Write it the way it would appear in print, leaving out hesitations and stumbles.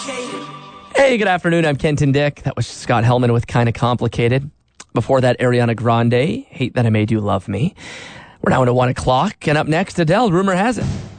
Hey, good afternoon. I'm Kenton Dick. That was Scott Hellman with Kinda Complicated. Before that, Ariana Grande, Hate That I Made You Love Me. We're now into 1 o'clock, and up next, Adele, Rumor Has It.